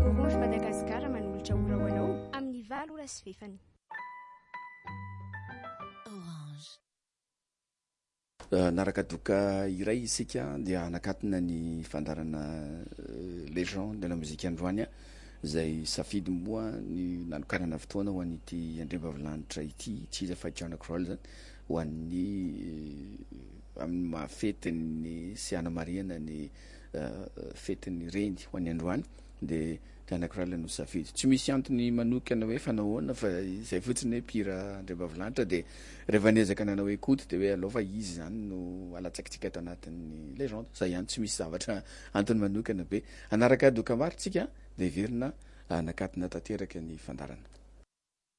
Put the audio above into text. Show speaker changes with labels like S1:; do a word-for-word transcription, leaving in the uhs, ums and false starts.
S1: Orange Madagascar manolotra ora ho anao amin'ny valo ora sy fefany.
S2: Naraka doka iray isika dia anakatina ny fandarana Legend de la musique androany izay safidy moa ny nanokarana fotoana ho an'ity andriambavilanitra ity tsy iza fa John Kroll zany ho an'ny amin'ny mahafetiny Siana Mariana ny fetiny reny ho an'ny androany de John Kroll no safidy. Tsy misy antony manokana hoe fanahoana fa izay fotsiny hoe mpira andriambavilanitra de rehefa niezaka nanao hoe koty de hoe alao fa izy zany no alatsaikitsika ato anatin'ny Legend. Zay ihany, tsy misy zavatra antony manokana be. Anaraka doka maro tsika de verina anakatina tanteraka ny fandarana.